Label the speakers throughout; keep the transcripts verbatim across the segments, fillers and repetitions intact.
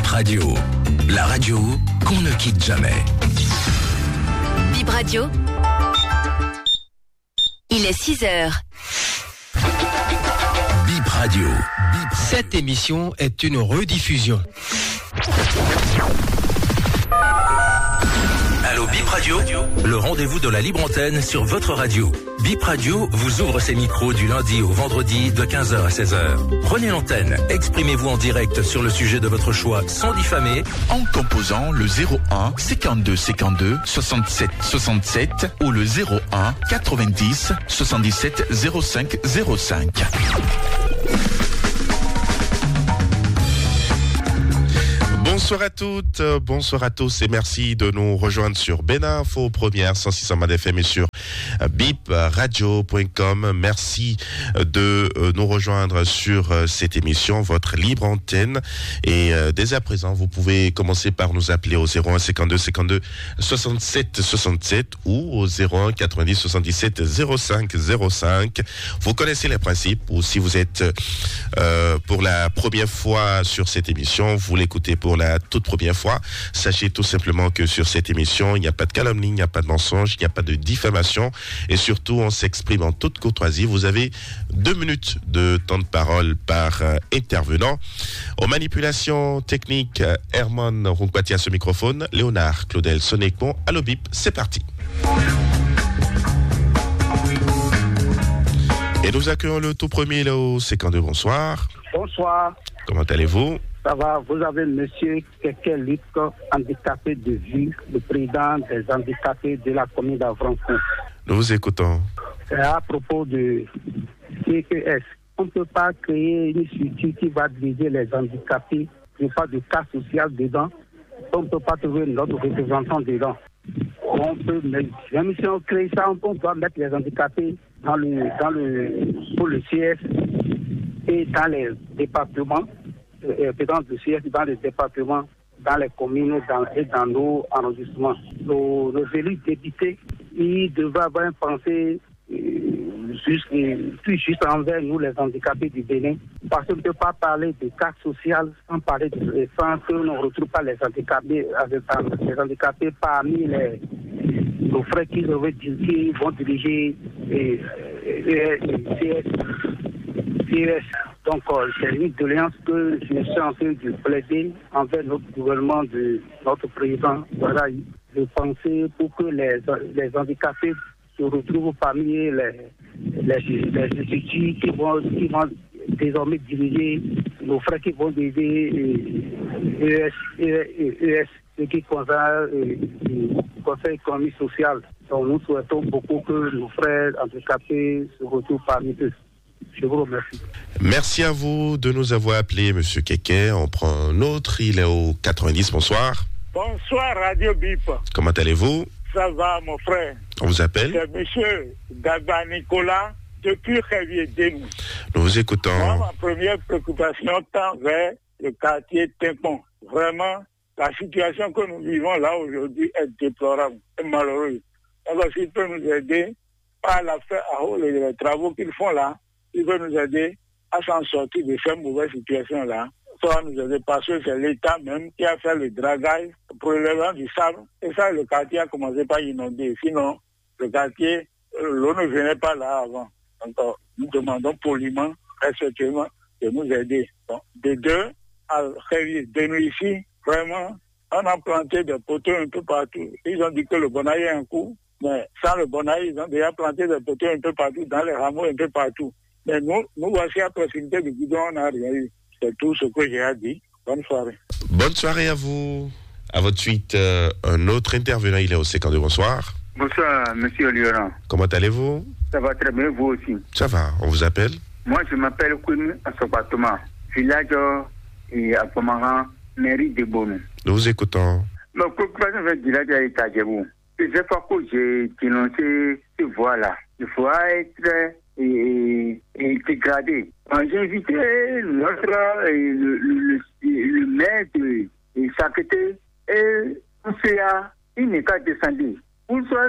Speaker 1: Radio, la radio qu'on ne quitte jamais.
Speaker 2: Bip Radio, il est six heures.
Speaker 1: Bip Radio. Bip.
Speaker 3: Cette émission est une rediffusion.
Speaker 1: Allô Bip Radio, le rendez-vous de la libre antenne sur votre radio. Bip Radio vous ouvre ses micros du lundi au vendredi de quinze heures à seize heures. Prenez l'antenne, exprimez-vous en direct sur le sujet de votre choix sans diffamer.
Speaker 4: En composant le zéro un cinquante-deux cinquante-deux soixante-sept soixante-sept ou le zéro un quatre-vingt-dix soixante-dix-sept zéro cinq zéro cinq.
Speaker 5: Bonsoir à toutes, bonsoir à tous et merci de nous rejoindre sur Beninfo Première cent six Mad F M et sur bip radio point com. Merci de nous rejoindre sur cette émission, votre libre antenne. Et dès à présent, vous pouvez commencer par nous appeler au zéro un cinquante-deux cinquante-deux soixante-sept soixante-sept ou au zéro un quatre-vingt-dix soixante-dix-sept zéro cinq zéro cinq. Vous connaissez les principes, ou si vous êtes euh, pour la première fois sur cette émission, vous l'écoutez pour la toute première fois, sachez tout simplement que sur cette émission, il n'y a pas de calomnie, il n'y a pas de mensonge, il n'y a pas de diffamation et surtout, on s'exprime en toute courtoisie. Vous avez deux minutes de temps de parole par euh, intervenant. Aux manipulations techniques, euh, Herman Runkwati à ce microphone, Léonard Claudel Sonekpon, Allo Bip, c'est parti. Et nous accueillons le tout premier Léo Sécandeux, bonsoir.
Speaker 6: Bonsoir.
Speaker 5: Comment allez-vous?
Speaker 6: Ça va, vous avez monsieur Keke Luc, handicapé de vue, le président des handicapés de la commune d'Avrancou.
Speaker 5: Nous vous écoutons.
Speaker 6: C'est à propos de C P S. On ne peut pas créer une structure qui va diriger les handicapés, il n'y a pas de cas social dedans. On ne peut pas trouver notre représentant dedans. On peut, mais même si on crée ça, on doit mettre les handicapés dans le, dans le, pour le C S et dans les départements. Euh, dans le C S, dans les départements, dans les communes dans, et dans nos arrondissements. Nos, nos élus députés, ils devraient avoir une pensée euh, juste, plus juste envers nous, les handicapés du Bénin, parce qu'on ne peut pas parler de cas social sans parler de sans que l'on ne retrouve pas les handicapés, les handicapés parmi les, nos frères qui, qui vont diriger le C S. C S. Donc, euh, c'est une doléance que je suis en train de plaider envers notre gouvernement, de notre président, voilà, de penser pour que les, les handicapés se retrouvent parmi les, les, les instituts qui vont, qui vont désormais diriger, nos frères qui vont diriger E S, E S, ce qui concerne le Conseil économique social. Donc, nous souhaitons beaucoup que nos frères handicapés se retrouvent parmi eux. Je vous remercie.
Speaker 5: Merci à vous de nous avoir appelé, Monsieur Keke. On prend un autre, il est au quatre-vingt-dix, bonsoir.
Speaker 7: Bonsoir, Radio Bip.
Speaker 5: Comment allez-vous?
Speaker 7: Ça va, mon frère.
Speaker 5: On vous appelle?
Speaker 7: C'est Monsieur Daba Nicolas, depuis Révier-Denou.
Speaker 5: Nous vous écoutons.
Speaker 7: Moi, ma première préoccupation tend vers le quartier Timpon. Vraiment, la situation que nous vivons là aujourd'hui est déplorable et malheureuse. Alors, s'il peut nous aider à la faire, à les, les travaux qu'ils font là, il veut nous aider à s'en sortir de cette mauvaise situation-là. Ça va nous aider parce que c'est l'État même qui a fait le dragage, le prélèvement du sable. Et ça, le quartier a commencé par inonder. Sinon, le quartier, l'eau ne venait pas là avant. Donc, nous demandons poliment, respectueusement, de nous aider. Donc, de deux à de nous ici, vraiment, on a planté des poteaux un peu partout. Ils ont dit que le bonaï est un coup, mais sans le bonaï, ils ont déjà planté des poteaux un peu partout, dans les rameaux un peu partout. Mais nous, nous voici à proximité du guidon, on n'a rien eu. C'est tout ce que j'ai à dire. Bonne soirée.
Speaker 5: Bonne soirée à vous. À votre suite, euh, un autre intervenant, il est au cinquante-deux. Bonsoir.
Speaker 8: Bonsoir, monsieur Lioran.
Speaker 5: Comment allez-vous?
Speaker 8: Ça va très bien, vous aussi.
Speaker 5: Ça va, on vous appelle? Moi,
Speaker 8: je m'appelle Kouim Assobatoma, village et à Pomaran, mairie de Bonou.
Speaker 5: Nous vous écoutons.
Speaker 8: Ma préoccupation avec le village est à Djebou. Plusieurs fois que j'ai dénoncé ce voie-là, il faut être et, et dégradé. J'ai invité notre, le, le, le, le maire de Saketé et on fait il n'est qu'à descendre. Pour ça,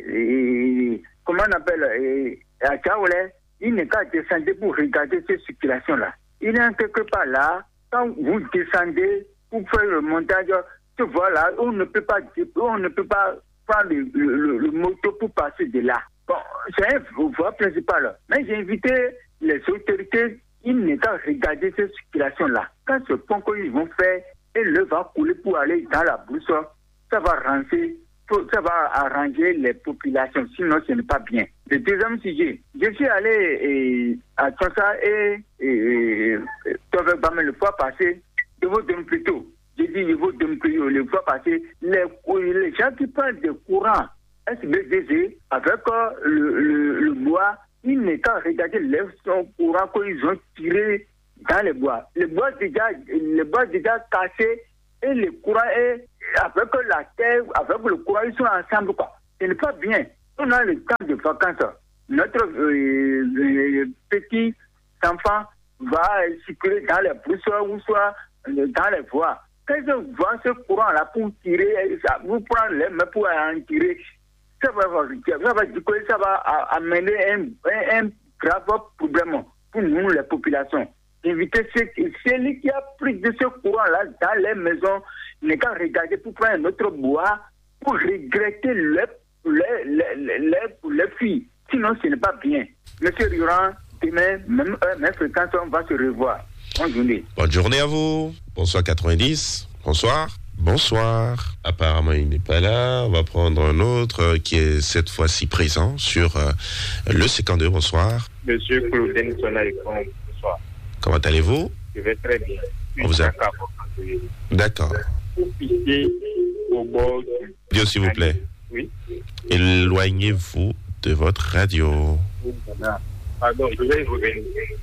Speaker 8: c'est, comment on appelle, à Tchaoulé, il n'est qu'à descendre pour regarder cette circulation-là. Il est en quelque part là, quand vous descendez, pour faire le montage, tu vois là, on ne peut pas, on ne peut pas prendre le, le, le moto pour passer de là. Bon, c'est un voie principal. Mais j'ai invité les autorités, ils n'ont qu'à regarder cette situation-là. Quand ce pont qu'ils vont faire, et l'eau va couler pour aller dans la brousse, ça va ranger, ça va arranger les populations, sinon ce n'est pas bien. Le deuxième sujet, je suis allé et, à Tchonsa et, et, et le fois passé, je vous donne plutôt. Je dis, je vous donne plutôt, le fois passé, les, les gens qui prennent des courants S B D C avec euh, le, le, le bois, ils n'ont qu'à regarder les courants qu'ils ont tirés dans les bois. Le bois déjà, le bois déjà cassé et le courant est avec la terre, avec le courant, ils sont ensemble quoi. Ce n'est pas bien. On a le temps de vacances. Notre euh, euh, petit enfant va circuler dans les brousses ou soit dans les voies. Quand ils voient ce courant-là pour tirer, ça, vous prendre les mains pour en tirer, ça va, ça va, ça va amener un, un, un grave problème pour nous, les populations. Éviter celui qui a pris de ce courant-là dans les maisons, n'est qu'à regarder pour prendre un autre bois, pour regretter les, les, les, les, les, les filles. Sinon, ce n'est pas bien. Monsieur Durand, demain, même heure, même fréquence, on va se revoir. Bonne journée.
Speaker 5: Bonne journée à vous. Bonsoir quatre-vingt-dix. Bonsoir. Bonsoir. Apparemment, il n'est pas là. On va prendre un autre euh, qui est cette fois-ci présent sur euh, le cinquante-deux. Bonsoir.
Speaker 9: Monsieur Claudine Sonaïfon, bonsoir.
Speaker 5: Comment allez-vous?
Speaker 9: Je vais très bien.
Speaker 5: On vous a... D'accord.
Speaker 9: Au bord
Speaker 5: Dieu, s'il vous plaît.
Speaker 9: Oui.
Speaker 5: Éloignez-vous de votre radio.
Speaker 9: Pardon, je vais revenir.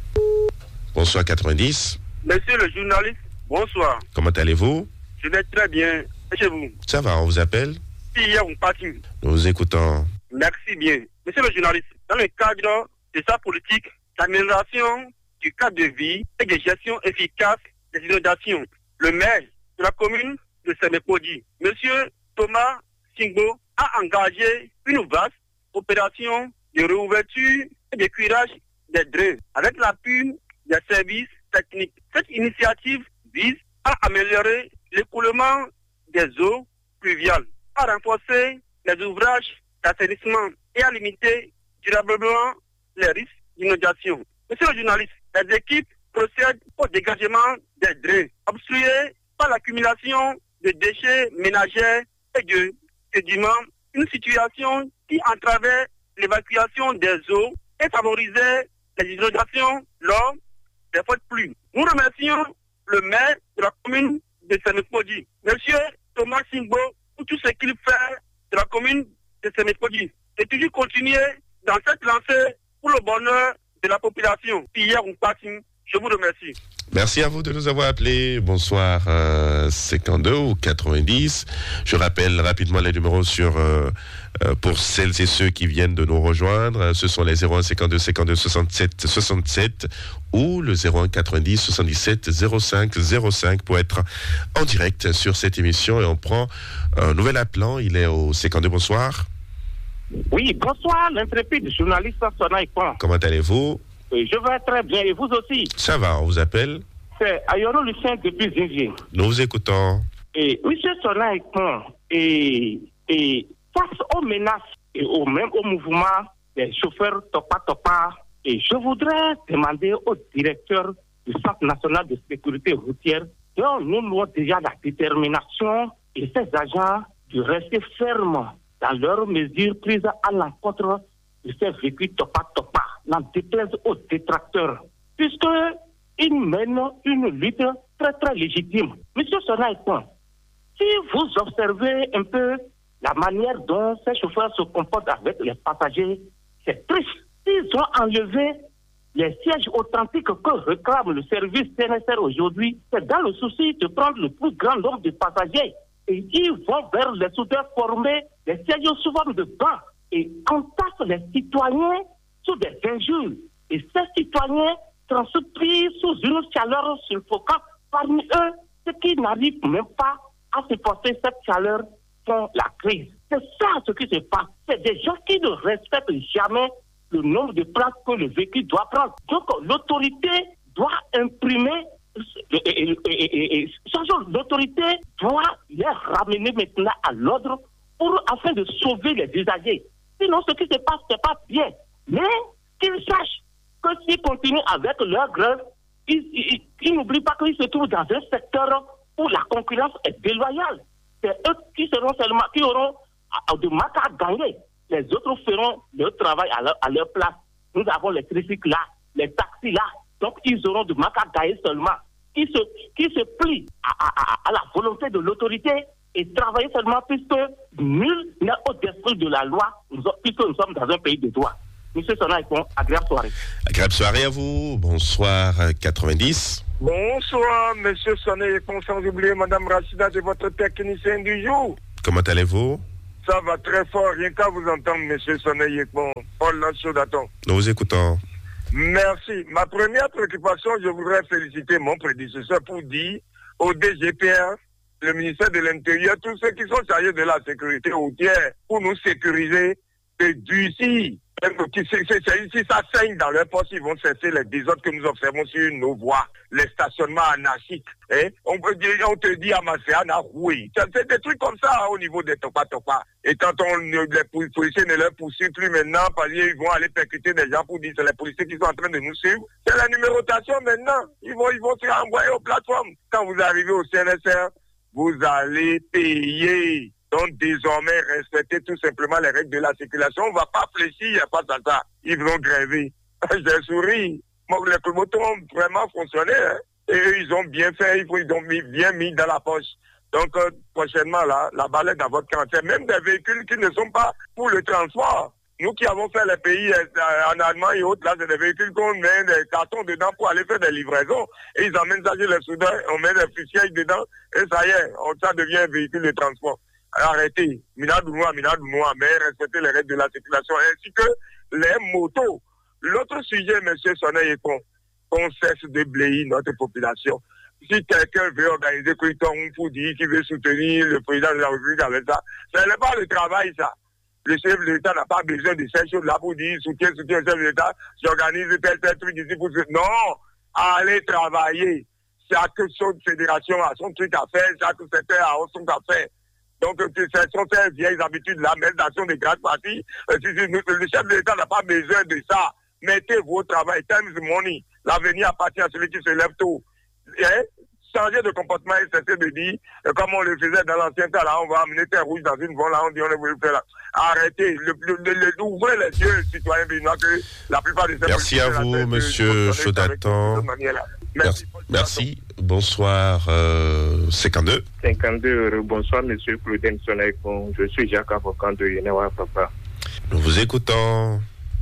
Speaker 5: Bonsoir quatre-vingt-dix.
Speaker 9: Monsieur le journaliste, bonsoir.
Speaker 5: Comment allez-vous?
Speaker 9: Je vais très bien. Et chez vous?
Speaker 5: Ça va, on vous appelle?
Speaker 9: Si, hier, on partit.
Speaker 5: Nous vous écoutons.
Speaker 9: Merci bien. Monsieur le journaliste, dans le cadre de sa politique d'amélioration du cadre de vie et de gestion efficace des inondations, le maire de la commune de Sémépodi, monsieur Thomas Singbo, a engagé une vaste opération de réouverture et de curage des drains avec l'appui des services techniques. Cette initiative vise à améliorer l'écoulement des eaux pluviales, à renforcer les ouvrages d'assainissement et à limiter durablement les risques d'inondation. Monsieur le journaliste, les équipes procèdent au dégagement des drains obstrués par l'accumulation de déchets ménagers et de sédiments, une situation qui entravait l'évacuation des eaux et favorisait les inondations lors des fortes pluies. Nous remercions le maire de la commune de Sémépodi, monsieur Thomas Singbo, pour tout ce qu'il fait de la commune de Sémépodi. Et toujours continuer dans cette lancée pour le bonheur de la population. Puis hier, on passe. Je vous remercie.
Speaker 5: Merci à vous de nous avoir appelés. Bonsoir euh, cinquante-deux ou quatre-vingt-dix. Je rappelle rapidement les numéros sur euh, euh, pour celles et ceux qui viennent de nous rejoindre. Ce sont les zéro un cinquante-deux cinquante-deux soixante-sept soixante-sept ou le zéro un quatre-vingt-dix soixante-dix-sept zéro cinq zéro cinq pour être en direct sur cette émission. Et on prend un nouvel appelant. Il est au cinquante-deux. Bonsoir.
Speaker 10: Oui, bonsoir, l'intrépide journaliste Sonaïfon.
Speaker 5: Comment allez-vous?
Speaker 10: Je vais très bien, et vous aussi?
Speaker 5: Ça va, on vous appelle?
Speaker 10: C'est Ayoro Lucien depuis Zingier.
Speaker 5: Nous vous écoutons.
Speaker 10: Et monsieur Sonaïfon, et, et face aux menaces et au même au mouvement des chauffeurs Topa Topa, et je voudrais demander au directeur du Centre national de sécurité routière, dont nous avons déjà la détermination et ses agents de rester fermes dans leurs mesures prises à l'encontre de ces véhicules Topa Topa, n'en déplaise aux détracteurs, puisqu'ils mènent une lutte très très légitime. Monsieur Sonaïfon, si vous observez un peu la manière dont ces chauffeurs se comportent avec les passagers, c'est triste. Ils ont enlevé les sièges authentiques que réclame le service C N S R aujourd'hui. C'est dans le souci de prendre le plus grand nombre de passagers. Et ils vont vers les soudeurs formés, les sièges sous forme de bancs, et entassent les citoyens sous des injures. Et ces citoyens sont pris sous une chaleur suffocante. Parmi eux, ceux qui n'arrivent même pas à supporter cette chaleur font la crise. C'est ça ce qui se passe. C'est des gens qui ne respectent jamais le nombre de places que le véhicule doit prendre. Donc l'autorité doit imprimer l'autorité doit les ramener maintenant à l'ordre pour, afin de sauver les usagers. Sinon, ce qui se passe, ce n'est pas bien. Mais qu'ils sachent que s'ils continuent avec leur grève, ils, ils, ils n'oublient pas qu'ils se trouvent dans un secteur où la concurrence est déloyale. C'est eux qui seront seulement, qui auront de marques à gagner. Les autres feront leur travail à leur, à leur place. Nous avons les tricycles là, les taxis là. Donc, ils auront de marques à gagner seulement. Qui se, qui se plient à, à, à la volonté de l'autorité et travailler seulement puisque nul n'est au-dessus de la loi, puisque nous sommes dans un pays de droit. Monsieur Sonaïkon, agréable soirée.
Speaker 5: Agréable soirée à vous. Bonsoir quatre-vingt-dix.
Speaker 7: Bonsoir, monsieur Sonaïkon, sans oublier madame Rachida, de votre technicien du jour.
Speaker 5: Comment allez-vous?
Speaker 7: Ça va très fort, rien qu'à vous entendre, monsieur Sonaïkon. Paul Lanchaud-Daton.
Speaker 5: Nous vous écoutons.
Speaker 7: Merci. Ma première préoccupation, je voudrais féliciter mon prédécesseur pour dire au D G P R, le ministère de l'Intérieur, tous ceux qui sont chargés de la sécurité routière, pour nous sécuriser, de durcir. Si ça saigne dans leur poste, ils vont cesser les désordres que nous observons sur nos voies, les stationnements anarchiques. Hein? On, peut dire, on te dit à Masséana, oui. C'est des trucs comme ça hein, au niveau des topa-topa. Et quand on, les policiers ne leur poursuivent plus maintenant, parce qu'ils vont aller percuter des gens pour dire que c'est les policiers qui sont en train de nous suivre, c'est la numérotation maintenant. Ils vont, ils vont se renvoyer aux plateformes. Quand vous arrivez au C N S R, vous allez payer. Donc, désormais, respectez tout simplement les règles de la circulation. On ne va pas fléchir face à ça. Ils vont gréver. J'ai souri. Moi, les motos ont vraiment fonctionné. Hein. Et eux, ils ont bien fait. Ils ont mis, bien mis dans la poche. Donc, euh, prochainement, là, la balle est dans votre camp. C'est même des véhicules qui ne sont pas pour le transport. Nous qui avons fait les pays euh, en Allemagne et autres, là, c'est des véhicules qu'on met des cartons dedans pour aller faire des livraisons. Et ils emmènent ça chez les soudeurs. On met des fichiers dedans. Et ça y est, on, ça devient un véhicule de transport. Arrêtez, Minadounoua, Minadounoua, mais respectez les règles de la circulation, ainsi que les motos. L'autre sujet, monsieur Sonaïkon, qu'on cesse de bléir notre population. Si quelqu'un veut organiser Criton pour dire qu'il veut soutenir le président de la République avec ça, ce n'est pas le travail, ça. Le chef de l'État n'a pas besoin de ces choses-là pour dire soutien, soutien au chef de l'État, j'organise tel, tel truc ici pour soutenir. Non, allez travailler. Chaque fédération a son truc à faire, chaque secteur a son truc à faire. Donc, ce sont ces vieilles habitudes-là, même d'action de grande partie. Euh, si, si, le chef de l'État n'a pas besoin de ça. Mettez vos travail, time is money. L'avenir appartient à celui qui se lève tôt. Et changer de comportement et cesser de dire, euh, comme on le faisait dans l'ancien temps, là, on va amener terre rouge dans une voie, là, on dit, on est voulu faire là. Arrêtez, le, le, le, le, ouvrez les yeux, citoyens béninois, que la plupart des...
Speaker 5: Merci à vous, monsieur Chaud-Daton. Merci. Merci. Bonsoir, euh, cinquante-deux.
Speaker 11: cinquante-deux, bonsoir, monsieur Claudem Sonaïkon. Je suis Jacques Avocat de Yenewa Papa.
Speaker 5: Nous vous écoutons.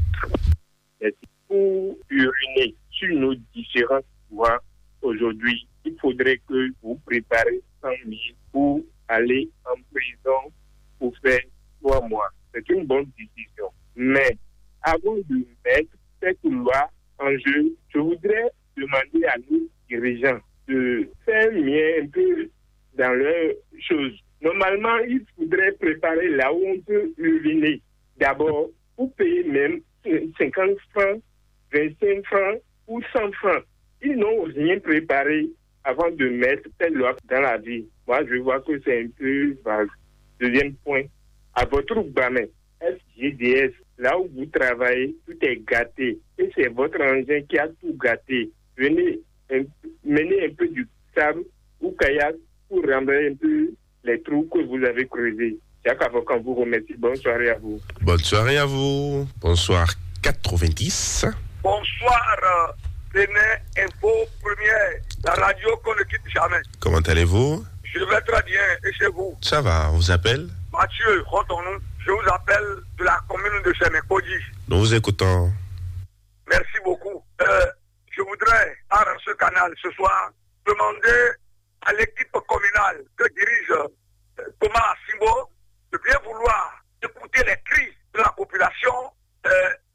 Speaker 11: Merci. Pour uriner sur nos différentes voies aujourd'hui, il faudrait que vous préparez cent mille pour aller en prison pour faire trois mois. C'est une bonne décision. Mais avant de mettre cette loi en jeu, je voudrais demander à nous dirigeants de faire mieux un peu dans leurs choses. Normalement, il faudrait préparer là où on peut uriner. D'abord, pour payer même cinquante francs, vingt-cinq francs ou cent francs. Ils n'ont rien préparé avant de mettre telle loi dans la vie. Moi, je vois que c'est un peu vague. Deuxième point, à votre Bamet, S G D S, là où vous travaillez, tout est gâté. Et c'est votre engin qui a tout gâté. Venez un, mener un peu du sable ou kayak pour remblayer un peu les trous que vous avez creusés. Jacques Avocat vous remercie. Bonne soirée à vous.
Speaker 5: Bonne soirée à vous. Bonsoir quatre-vingt-dix.
Speaker 7: Bonsoir, Bénin Info Première, la radio qu'on ne quitte jamais.
Speaker 5: Comment allez-vous?
Speaker 7: Je vais très bien, et chez vous?
Speaker 5: Ça va, on vous appelle?
Speaker 7: Mathieu, Rotonou, je vous appelle de la commune de Chemekodji.
Speaker 5: Nous vous écoutons.
Speaker 7: Merci beaucoup. Euh, je voudrais, par ce canal ce soir, demander à l'équipe communale que dirige euh, Thomas Simbo de bien vouloir écouter les cris de la population euh,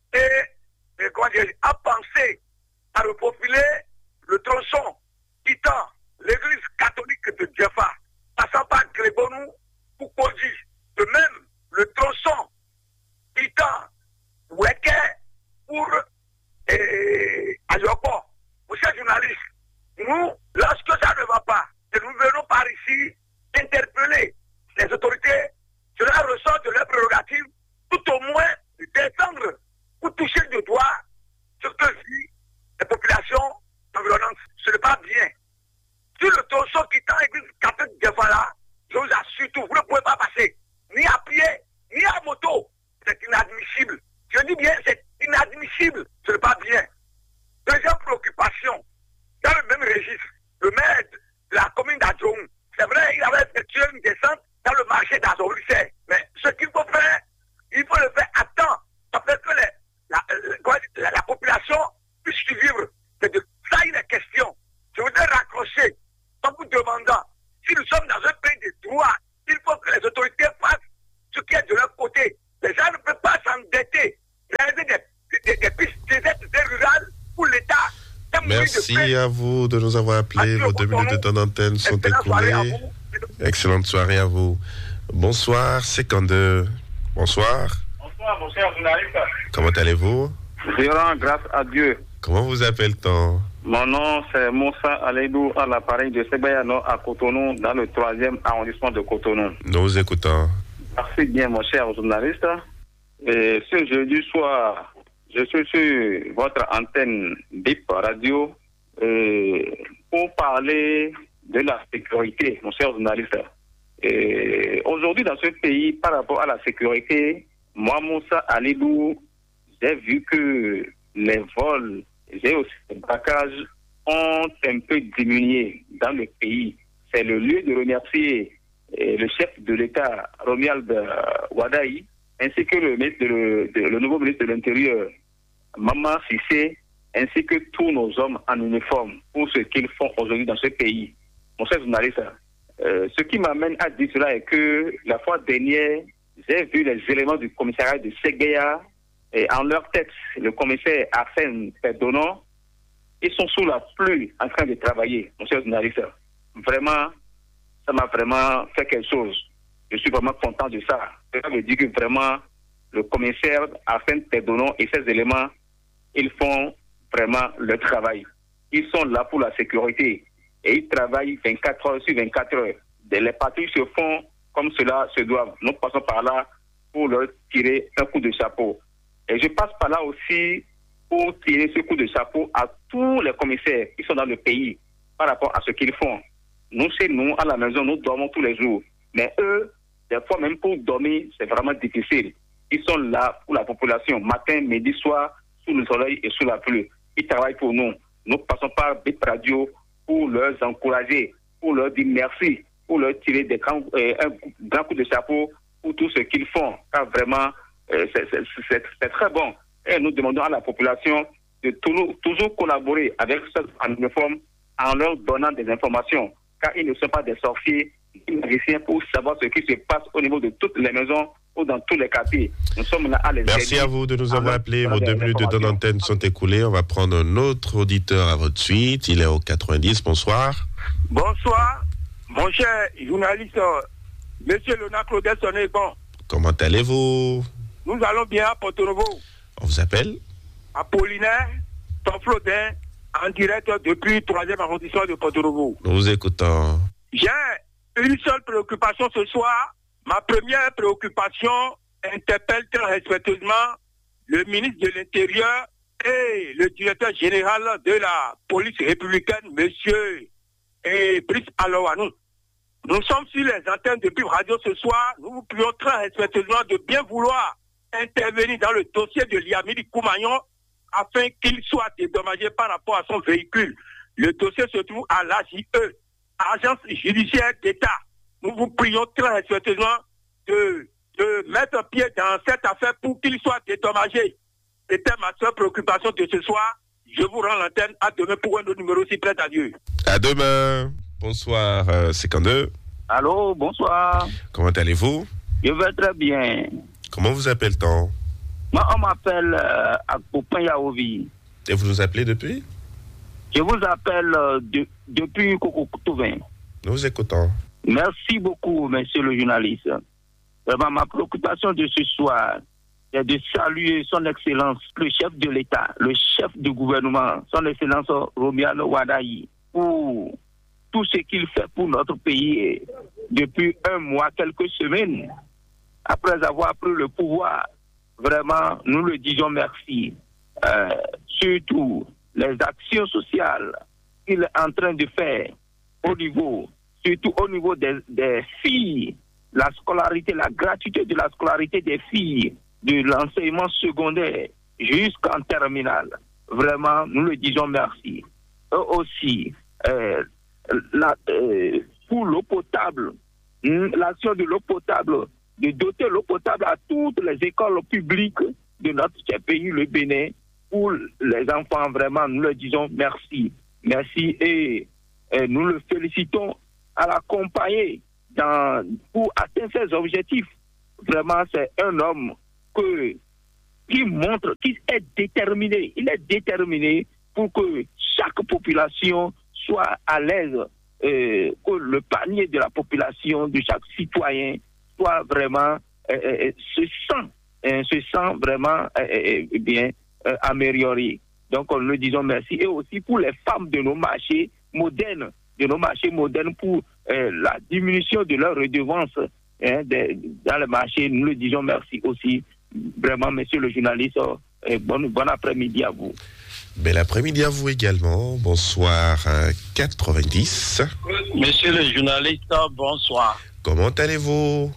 Speaker 7: et, et comment dire, à penser à reprofiler le tronçon quittant l'église catholique de Djefa, passant par Grebonou pour Kodji. De même, le tronçon quittant Weke pour eh, Ayoko. Monsieur le journaliste, nous, demandant. Si nous sommes dans un pays de droit, il faut que les autorités fassent ce qui est de leur côté. Les gens ne peuvent pas s'endetter, réaliser des, des, des pistes, des aides rurales pour l'État.
Speaker 5: Merci à vous de nous avoir appelés. Vos deux minutes de temps d'antenne sont écoulées. Excellente soirée à vous. Bonsoir, cinquante-deux. Bonsoir.
Speaker 12: Bonsoir, mon cher journaliste.
Speaker 5: Comment allez-vous?
Speaker 12: Je rends grâce à Dieu.
Speaker 5: Comment vous appelle-t-on?
Speaker 12: Mon nom, c'est Moussa Aleidou, à l'appareil de Sebayano à Cotonou, dans le troisième arrondissement de Cotonou.
Speaker 5: Nous vous écoutons.
Speaker 12: Merci bien, mon cher journaliste. Et ce jeudi soir, je suis sur votre antenne B I P Radio et pour parler de la sécurité, mon cher journaliste. Et aujourd'hui, dans ce pays, par rapport à la sécurité, moi, Moussa Aleidou, j'ai vu que les vols, j'ai aussi les braquages ont un peu diminué dans le pays. C'est le lieu de remercier le chef de l'État, Romuald Wadaï, ainsi que le, le, le nouveau ministre de l'Intérieur, Maman Sissé, ainsi que tous nos hommes en uniforme pour ce qu'ils font aujourd'hui dans ce pays. Mon cher journaliste, euh, ce qui m'amène à dire cela est que la fois dernière, j'ai vu les éléments du commissariat de Séguéa et en leur tête, le commissaire Arsène Perdonon, ils sont sous la pluie en train de travailler, mon cher journaliste. Vraiment, ça m'a vraiment fait quelque chose. Je suis vraiment content de ça. Ça veut dire que vraiment, le commissaire Arsène Perdonon et ses éléments, ils font vraiment le travail. Ils sont là pour la sécurité et ils travaillent vingt-quatre heures sur vingt-quatre heures. Les patrouilles se font comme cela se doit. Nous passons par là pour leur tirer un coup de chapeau. Et je passe par là aussi pour tirer ce coup de chapeau à tous les commissaires qui sont dans le pays par rapport à ce qu'ils font. Nous, chez nous, à la maison, nous dormons tous les jours. Mais eux, des fois même pour dormir, c'est vraiment difficile. Ils sont là pour la population, matin, midi, soir, sous le soleil et sous la pluie. Ils travaillent pour nous. Nous passons par B I P Radio pour leur encourager, pour leur dire merci, pour leur tirer des grands, euh, un grand coup de chapeau pour tout ce qu'ils font. Car vraiment, euh, c'est, c'est, c'est, c'est très bon. Et nous demandons à la population de toujours, toujours collaborer avec ceux en uniforme en leur donnant des informations. Car ils ne sont pas des sorciers, des magiciens pour savoir ce qui se passe au niveau de toutes les maisons ou dans tous les quartiers. Nous sommes là à les
Speaker 5: Merci aider. À vous de nous avoir appelés. Vos deux minutes de temps d'antenne sont écoulées. On va prendre un autre auditeur à votre suite. Il est au quatre-vingt-dix. Bonsoir.
Speaker 7: Bonsoir, mon cher journaliste, monsieur Léonard Claudel Sonné-Bon.
Speaker 5: Comment allez-vous?
Speaker 7: Nous allons bien à Porto-Novo.
Speaker 5: On vous appelle?
Speaker 7: Apollinaire Tonflodin, en direct depuis le troisième arrondissement de Porto-Novo.
Speaker 5: Nous vous écoutons.
Speaker 7: J'ai une seule préoccupation ce soir. Ma première préoccupation interpelle très respectueusement le ministre de l'Intérieur et le directeur général de la police républicaine, monsieur et Brice Alowanou. Nous sommes sur les antennes de B I P Radio ce soir. Nous vous prions très respectueusement de bien vouloir intervenir dans le dossier de Liamidi Koumagnon afin qu'il soit dédommagé par rapport à son véhicule. Le dossier se trouve à l'A J E, Agence judiciaire d'État. Nous vous prions très respectueusement de, de mettre pied dans cette affaire pour qu'il soit dédommagé. C'était ma seule préoccupation de ce soir. Je vous rends l'antenne. À demain pour un autre numéro si près à Dieu.
Speaker 5: À demain. Bonsoir, euh, cinquante-deux.
Speaker 13: Allô, bonsoir.
Speaker 5: Comment allez-vous?
Speaker 13: Je vais très bien.
Speaker 5: Comment vous appelle-t-on?
Speaker 13: Moi, on m'appelle euh, Akpopin Yaovi.
Speaker 5: Et vous nous appelez depuis?
Speaker 13: Je vous appelle euh, de, depuis Kokokoutouvin.
Speaker 5: Nous vous écoutons.
Speaker 13: Merci beaucoup, monsieur le journaliste. Vraiment, ma préoccupation de ce soir, c'est de saluer son Excellence, le chef de l'État, le chef du gouvernement, son Excellence Romuald Wadaï, pour tout ce qu'il fait pour notre pays depuis un mois, quelques semaines. Après avoir pris le pouvoir, vraiment, nous le disons merci. Euh, surtout, les actions sociales qu'il est en train de faire au niveau, surtout au niveau des, des filles, la scolarité, la gratuité de la scolarité des filles, de l'enseignement secondaire jusqu'en terminale. Vraiment, nous le disons merci. Eux aussi, euh, la, euh, pour l'eau potable, l'action de l'eau potable, de doter l'eau potable à toutes les écoles publiques de notre pays, le Bénin, pour les enfants, vraiment, nous leur disons merci. Merci et, et nous le félicitons à l'accompagner dans, pour atteindre ses objectifs. Vraiment, c'est un homme que, qui montre qu'il est déterminé. Il est déterminé pour que chaque population soit à l'aise, euh, que le panier de la population, de chaque citoyen, soit vraiment, euh, euh, se sent, euh, se sent vraiment euh, euh, bien euh, amélioré. Donc, nous disons merci. Et aussi pour les femmes de nos marchés modernes, de nos marchés modernes, pour euh, la diminution de leurs redevances hein, de, dans le marché, nous le disons merci aussi. Vraiment, monsieur le journaliste, euh, bon, bon après-midi à vous.
Speaker 5: Bel après-midi à vous également. Bonsoir euh, quatre-vingt-dix.
Speaker 14: Monsieur le journaliste, bonsoir.
Speaker 5: Comment allez-vous?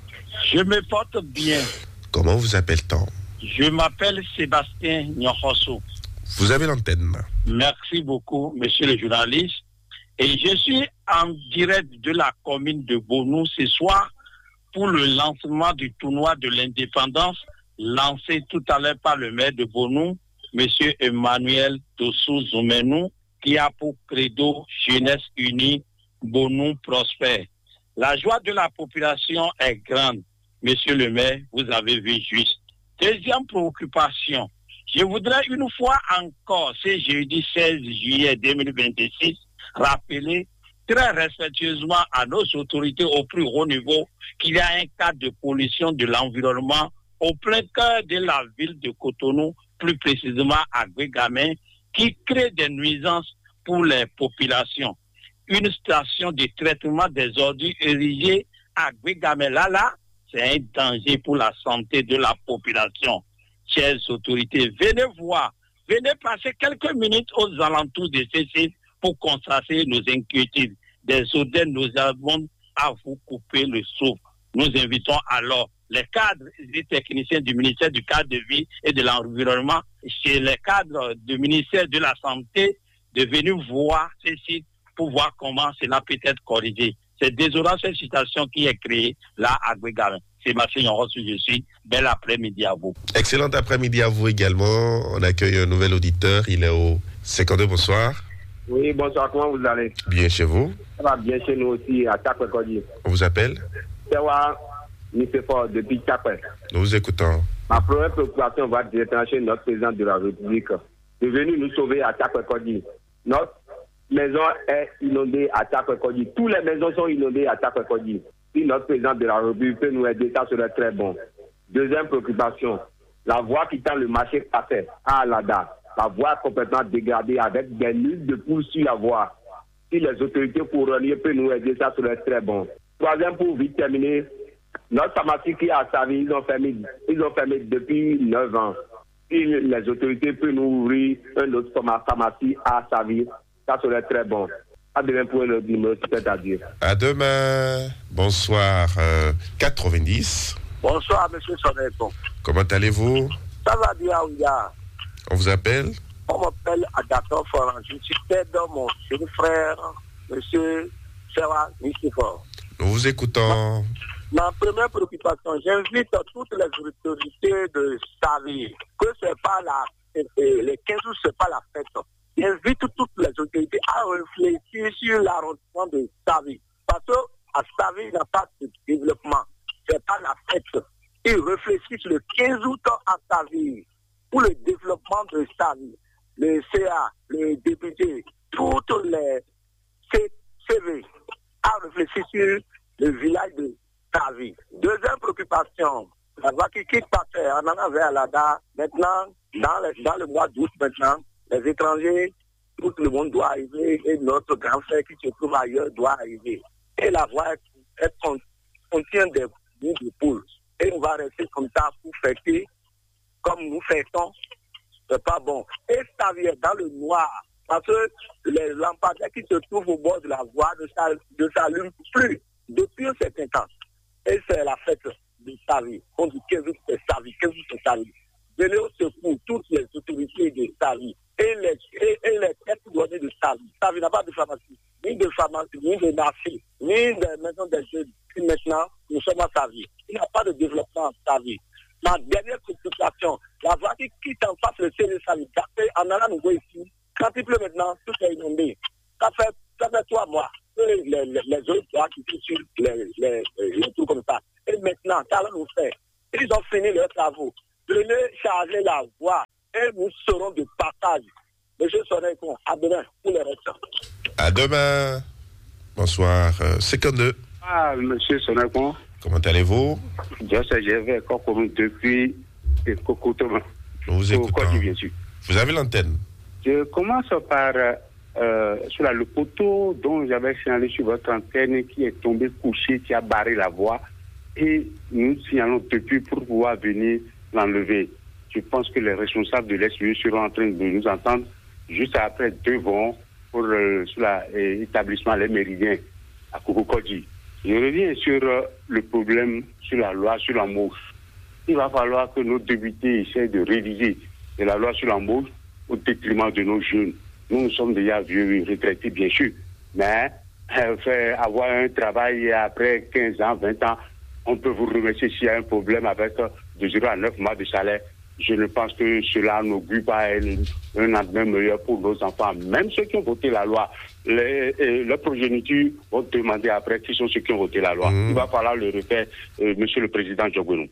Speaker 14: Je me porte bien.
Speaker 5: Comment vous appelle-t-on?
Speaker 14: Je m'appelle Sébastien Nyokhoso.
Speaker 5: Vous avez l'antenne.
Speaker 14: Merci beaucoup, monsieur le journaliste. Et je suis en direct de la commune de Bonou ce soir pour le lancement du tournoi de l'indépendance lancé tout à l'heure par le maire de Bonou, monsieur Emmanuel Dossou Zoumenou, qui a pour credo Jeunesse unie, Bonou prospère. La joie de la population est grande. Monsieur le maire, vous avez vu juste. Deuxième préoccupation, je voudrais une fois encore, ce jeudi seize juillet deux mille vingt-six, rappeler très respectueusement à nos autorités au plus haut niveau qu'il y a un cas de pollution de l'environnement au plein cœur de la ville de Cotonou, plus précisément à Guégamé, qui crée des nuisances pour les populations. Une station de traitement des ordures érigée à Guégamé, là, là, c'est un danger pour la santé de la population. Chères autorités, venez voir, venez passer quelques minutes aux alentours de ces sites pour constater nos inquiétudes. Des odeurs, nous avons à vous couper le souffle. Nous invitons alors les cadres et techniciens du ministère du cadre de vie et de l'environnement, chez les cadres du ministère de la Santé, de venir voir ces sites pour voir comment cela peut être corrigé. C'est désolant cette situation qui est créée là à Guégamé. C'est Marcel Rosu, je suis. Bel après-midi à vous.
Speaker 5: Excellent après-midi à vous également. On accueille un nouvel auditeur. Il est au cinquante-deux. Bonsoir.
Speaker 15: Oui, bonsoir. Comment vous allez?
Speaker 5: Bien chez vous?
Speaker 15: Ça va bien chez nous aussi à Takwe-Kodi.
Speaker 5: On vous appelle?
Speaker 15: Sewa Nisefo depuis Takwe.
Speaker 5: Nous vous écoutons.
Speaker 15: Ma première préoccupation va directement chez notre président de la République. De venir nous sauver à Takwe-Kodi. Notre maison est inondée à Takwe-Kodi. Toutes les maisons sont inondées à Takwe-Kodi. Si notre président de la République peut nous aider, ça serait très bon. Deuxième préoccupation, la voie qui tend le marché café à Alada. La voie est complètement dégradée avec des nids de poules sur la voie. Si les autorités couronnières peuvent nous aider, ça serait très bon. Troisième, pour vite terminer, notre pharmacie qui est à Savi, ils ont fermé, ils ont fermé depuis neuf ans. Si les autorités peuvent nous ouvrir une autre pharmacie à Savi, ça serait très bon. À demain pour le numéro, c'est à dire.
Speaker 5: À demain. Bonsoir. Euh, quatre-vingt-dix.
Speaker 16: Bonsoir, monsieur Soneton.
Speaker 5: Comment allez-vous?
Speaker 16: Ça va bien, Ouya.
Speaker 5: On vous appelle?
Speaker 16: On m'appelle Agathon Foran. Je suis père de mon jeune frère, monsieur Serra Nissifor.
Speaker 5: Nous vous écoutons.
Speaker 16: Ma, ma première préoccupation, j'invite toutes les autorités de Savi, que c'est pas la, les quinze août, c'est pas la fête. J'invite toutes les autorités à réfléchir sur l'arrondissement de Savi. Parce qu'à Savi, il n'y a pas de développement. C'est pas la fête. Ils réfléchissent le quinze août à Savi pour le développement de Savi. Le C A, les députés, toutes les C V à réfléchir sur le village de Savi. Deuxième préoccupation, la voie qui quitte Pater, on en avait à Lada. Maintenant, dans le, dans le mois d'août maintenant, les étrangers, tout le monde doit arriver et notre grand frère qui se trouve ailleurs doit arriver. Et la voie elle contient des nids de poules. Et on va rester comme ça pour fêter comme nous fêtons. C'est pas bon. Et ça vient dans le noir. Parce que les lampadaires qui se trouvent au bord de la voie ne s'allument plus depuis un certain temps. Et c'est la fête de Savi. On dit quinze août c'est Savi, quinze août c'est Savi. Venez au secours toutes les autorités de Savi et les, et, et les têtes données de Savi. Savi n'a pas de pharmacie, ni de pharmacie, ni de marché, ni de maison des jeunes. Et maintenant, nous sommes à Savi. Il n'y a pas de développement à Savi. Ma dernière préoccupation, la voie qui quitte en face le C N Savi, en allant nous voir ici, quand il pleut maintenant, tout est inondé. Ça fait, ça fait trois mois que les, les, les autres là qui sont sur les, les, les trucs comme ça. Et maintenant, qu'allons-nous faire? Ils ont fini leurs travaux. Venez charger la voie et nous serons de partage. Monsieur Sonekon, à demain pour les restes.
Speaker 5: À demain. Bonsoir. Euh, cinquante-deux.
Speaker 17: Ah, monsieur Sonekon.
Speaker 5: Comment allez-vous?
Speaker 17: Je sais, je vais encore comme depuis Cocoton.
Speaker 5: Nous vous écoutons. Vous avez l'antenne.
Speaker 17: Je commence par euh, sur la, le poteau dont j'avais signalé sur votre antenne qui est tombé couché, qui a barré la voie. Et nous signalons depuis pour pouvoir venir l'enlever. Je pense que les responsables de l'S U seront en train de nous entendre juste après devant pour euh, sur l'établissement Les Méridiens à Kokokodji. Je reviens sur euh, le problème sur la loi sur l'embauche. Il va falloir que nos députés essaient de réviser la loi sur l'embauche au détriment de nos jeunes. Nous, nous sommes déjà vieux, retraités bien sûr, mais euh, faire avoir un travail après quinze ans, vingt ans, on peut vous remercier s'il y a un problème avec de zéro à neuf mois de salaire. Je ne pense que cela n'augure pas un, un lendemain meilleur pour nos enfants. Même ceux qui ont voté la loi, les, les, leur progéniture vont demander après qui sont ceux qui ont voté la loi. Mmh. Il va falloir le refaire, euh, Monsieur le Président Djogonou.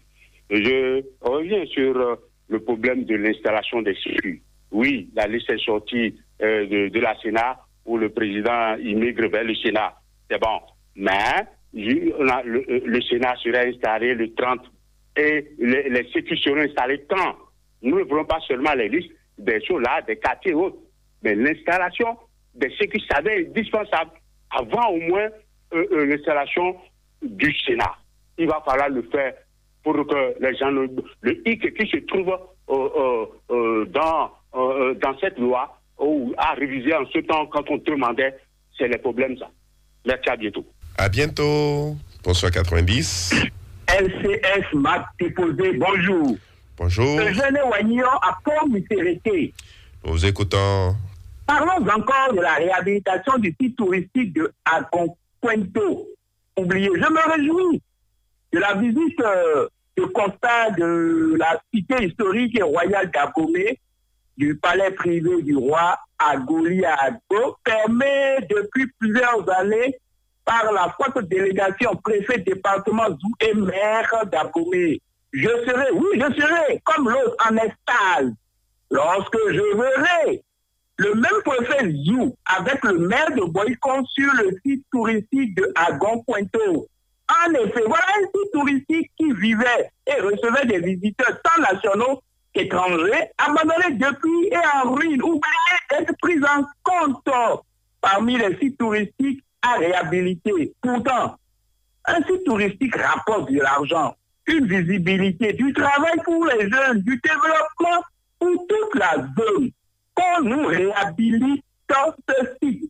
Speaker 17: Je reviens sur euh, le problème de l'installation des circuits. Oui, la liste est sortie euh, de, de la Sénat où le président immigre vers le Sénat. C'est bon. Mais on a, le, le Sénat sera installé le trente et les, les circuits seront installés quand? Nous ne voulons pas seulement les listes des choses là, des quartiers et autres, mais l'installation des circuits, ça va être indispensable avant au moins euh, euh, l'installation du Sénat. Il va falloir le faire pour que les gens, le, le hic qui se trouve euh, euh, euh, dans, euh, dans cette loi ou à réviser en ce temps quand on demandait, c'est les problèmes ça. Merci, à bientôt.
Speaker 5: À bientôt. Bonsoir quatre-vingt-dix.
Speaker 18: L C S Mac déposé, bonjour.
Speaker 5: Bonjour.
Speaker 18: Eugène Wagnon à Port-Misérité.
Speaker 5: Nous écoutons.
Speaker 18: Parlons encore de la réhabilitation du site touristique de Agoncuento. Oubliez, je me réjouis de la visite euh, de constat de la cité historique et royale d'Abomey, du palais privé du roi Agoli Ago, permet depuis plusieurs années par la forte délégation préfet département Zou et maire d'Abomey. Je serai, oui, je serai comme l'autre en extase lorsque je verrai le même préfet Zou avec le maire de Boycon sur le site touristique de Agoncuento. En effet, voilà un site touristique qui vivait et recevait des visiteurs tant nationaux qu'étrangers, abandonnés depuis et en ruine, oubliés d'être pris en compte parmi les sites touristiques à réhabiliter. Pourtant, un site touristique rapporte de l'argent, une visibilité, du travail pour les jeunes, du développement pour toute la zone. Qu'on nous réhabilite ce site,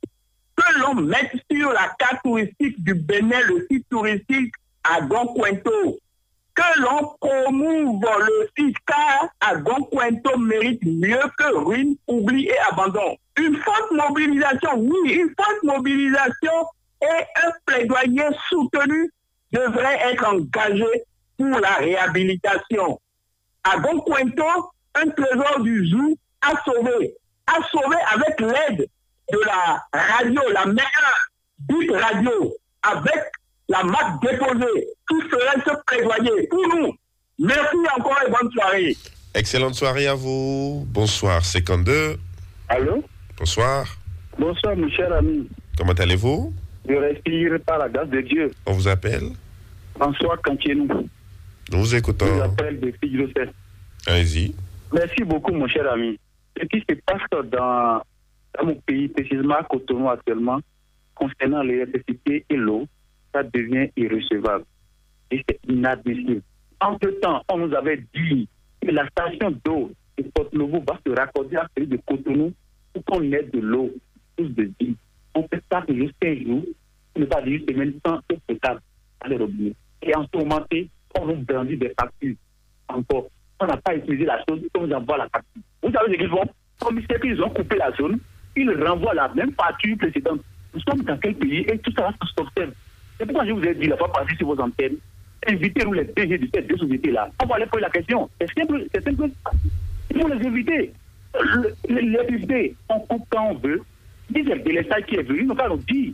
Speaker 18: que l'on mette sur la carte touristique du Bénin le site touristique Agoncuento, que l'on promouve le site car Agoncuento mérite mieux que ruine, oubli et abandon. Une forte mobilisation, oui, une forte mobilisation et un plaidoyer soutenu devrait être engagé pour la réhabilitation. Agoncuento, un trésor du Zou, a sauvé, a sauvé avec l'aide de la radio, la meilleure Bip Radio, avec la marque déposée. Tout serait ce plaidoyer pour nous. Merci encore et bonne soirée.
Speaker 5: Excellente soirée à vous. Bonsoir, cinquante-deux.
Speaker 19: Allô?
Speaker 5: Bonsoir.
Speaker 19: Bonsoir, mon cher ami.
Speaker 5: Comment allez-vous?
Speaker 19: Je respire par la grâce de Dieu.
Speaker 5: On vous appelle?
Speaker 19: François Cantienou.
Speaker 5: Nous vous écoutons.
Speaker 19: Je vous appelle de Fidjosef.
Speaker 5: Allez-y.
Speaker 19: Merci beaucoup, mon cher ami. Ce qui se passe dans, dans mon pays, précisément à Cotonou actuellement, concernant l'électricité et l'eau, ça devient irrecevable. Et c'est inadmissible. Entre-temps, on nous avait dit que la station d'eau de Porto-Novo va se raccorder à celui de Cotonou pour qu'on ait de l'eau, tous de vie. On peut pas que juste un jour, on ne va dire une semaine sans eau potable à les robinets. Et en ce moment, on nous brandit des factures encore. On n'a pas utilisé la chose, on nous envoie la facture. Vous savez ce qu'ils font? Comme ils savent qu'ils ont coupé la zone, ils renvoient la même facture précédente. Nous sommes dans quel pays et tout ça va s'observer. C'est pourquoi je vous ai dit la fois passée sur vos antennes, invitez-nous les D G de ces deux sociétés-là. On va aller poser la question. C'est simple, c'est simple. Il faut les inviter. Les inviter, on coupe quand on veut. Si c'est le délestage qui est venu, nous allons dire.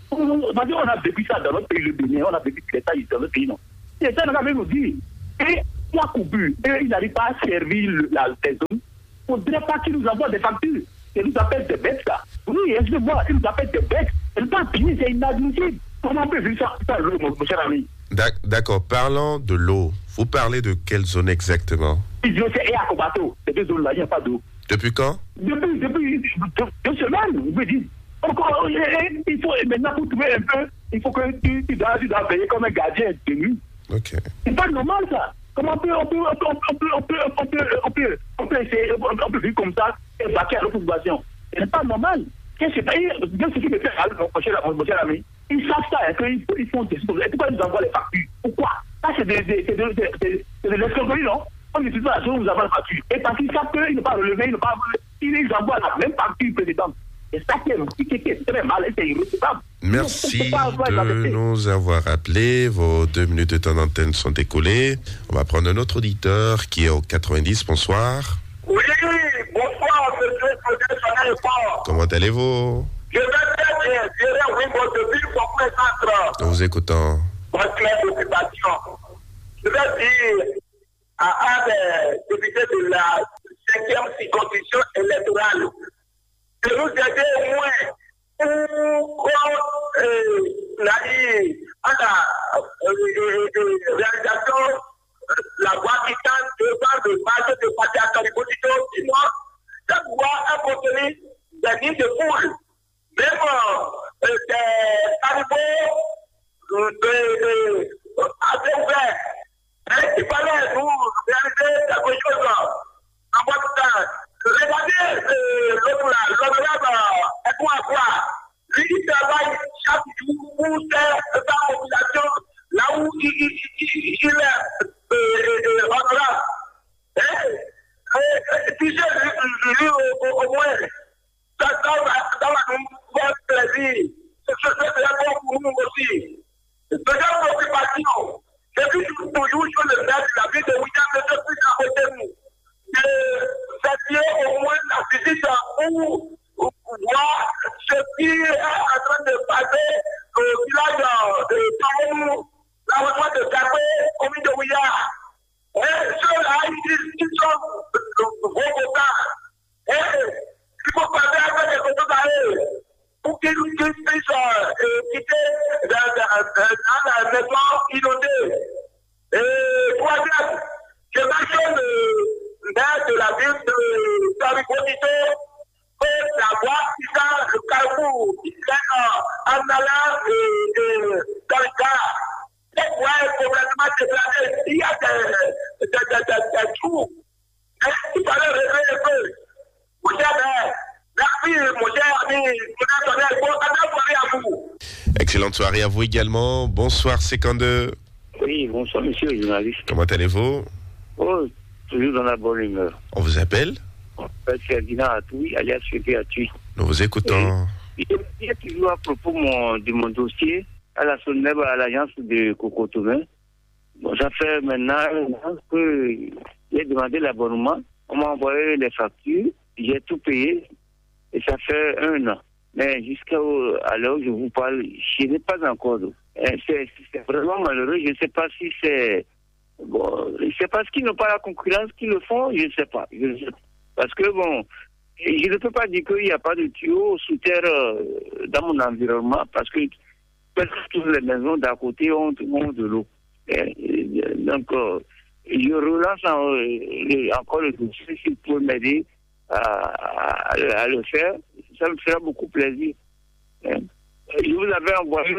Speaker 19: On, on a vécu ça dans notre pays, le Bénin, on a vécu l'État dans notre pays, non. L'État n'a pas nous dit, et il a coupé, et il n'arrive pas à servir le, la zone. Il ne faudrait pas qu'il nous envoie des factures. Il nous appelle des bêtes, là. Oui, excusez-moi, il nous appelle des bêtes. Il n'est pas payé, c'est inadmissible. Comment on peut vivre ça, ça mon, mon cher ami?
Speaker 5: D'accord, parlant de l'eau, vous parlez de quelle zone exactement?
Speaker 19: C'est à Kobato, ces deux zones-là, il n'y a pas d'eau.
Speaker 5: Depuis quand?
Speaker 19: Depuis, depuis deux, deux semaines, vous me dites. Encore, il faut, maintenant, pour trouver un peu, il faut que tu, tu, dois, tu dois veiller comme un gardien tenu.
Speaker 5: Ok.
Speaker 19: C'est pas normal, ça. Comment on peut, on peut, on peut, on peut, on peut, on peut, on peut, on peut essayer, on peut vivre comme ça et vaquer à la population. Ce n'est pas normal. Qu'est-ce que ce qui me fait mal, mon cher, mon cher ami? Ils savent ça, hein, qu'ils ils font des choses. Et pourquoi ils nous envoient les factures? Pourquoi? Ça, c'est de, de, de, de, de, de, de l'escroquerie, non? On utilise la chose, nous avons la facture. Et parce qu'ils savent qu'ils ne pas relever, ils ne pas ils envoient la même facture précédente. Et ça, c'est très mal, c'est irrécupable.
Speaker 5: Merci de nous avoir appelés. Vos deux minutes de temps d'antenne sont écoulées. On va prendre un autre auditeur qui est au quatre-vingt-dix. Bonsoir.
Speaker 7: Oui, bonsoir, monsieur le Fort.
Speaker 5: Comment allez-vous?
Speaker 7: Je vais très bien. Je vais oui, bon, depuis le centre.
Speaker 5: Nous vous écoutons.
Speaker 7: Votre classe d'occupation. Je vais dire à un des députés de la cinquième circonscription électorale de nous aider au moins pour euh, la, la euh, réalisation la voie qui tente devant le marché de parti à Caribotito, sinon, cette voie a contenu des nids de poules, même euh, des caribos de, assez ouverts. Et il fallait nous réaliser quelque chose en votre temps. Regardez euh, l'autre là, l'honorable est quoi à quoi. Lui, il travaille chaque jour pour faire sa population là où il, il, il, il est euh, honorable. Et puis j'ai lu au moins, ça, ça, ça va nous faire plaisir. C'est très bon pour nous aussi. Deuxième préoccupation, c'est toujours sur le fait de la vie de William ne se plus à côté de nous. C'est au moins la visite pour voir ce qui est en train de passer au village de Taou, la retraite de Capé, commune de Ouillard. Et ceux-là, ils disent qu'ils sont gros votants. Et il faut passer avec des photos à eux pour qu'ils puissent quitter la maison inondée. Et troisième, je mentionne maire de la ville de Caribotito, que la voie qui sert le carrefour, qui sert en allant de Carika. Cette voie est complètement dégradée. Il y a des, des, des, des, des trous. Il fallait régler un peu. Mon cher maire, merci, mon cher ami, mon cher bonne soirée à vous.
Speaker 5: Excellente soirée à vous également. Bonsoir, cinquante-deux.
Speaker 20: Oui, bonsoir, monsieur le journaliste.
Speaker 5: Comment allez-vous?
Speaker 20: Oh, toujours dans la bonne humeur.
Speaker 5: On vous appelle?
Speaker 20: C'est Ferdinand Atoui, alias Fédé Atoui.
Speaker 5: Nous vous écoutons.
Speaker 20: Et, il y a toujours à propos mon, de mon dossier à la SONEB, à l'agence de Cocotomin. Bon, ça fait maintenant un an que j'ai demandé l'abonnement. On m'a envoyé les factures. J'ai tout payé. Et ça fait un an. Mais jusqu'à l'heure où je vous parle, je n'ai pas encore d'eau. C'est, c'est vraiment malheureux. Je ne sais pas si c'est... Bon, c'est parce qu'ils n'ont pas la concurrence qu'ils le font, je ne sais pas. Je ne sais pas. Parce que, bon, je ne peux pas dire qu'il n'y a pas de tuyaux sous terre euh, dans mon environnement, parce que presque toutes les maisons d'à côté ont, ont de l'eau. Et, et, donc, euh, je relance en, euh, encore le dossier, si vous pouvez m'aider à, à, à le faire, ça me fera beaucoup plaisir. Hein? Je vous avais envoyé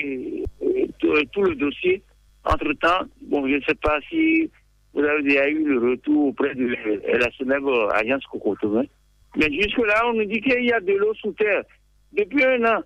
Speaker 20: euh, tout, tout le dossier. Entre-temps, bon, je ne sais pas si vous avez déjà eu le retour auprès de la célèbre agence Cocotomin. Mais jusque-là, on nous dit qu'il y a de l'eau sous terre depuis un an.